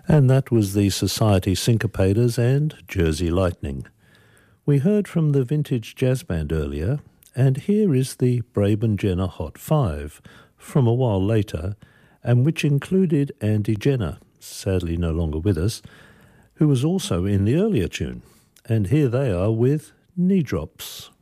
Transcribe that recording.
And that was the Society Syncopators and Jersey Lightning. We heard from the Vintage Jazz Band earlier, and here is the Braben Jenner Hot 5 from a while later, and which included Andy Jenner, sadly no longer with us, who was also in the earlier tune. And here they are with Knee Drops.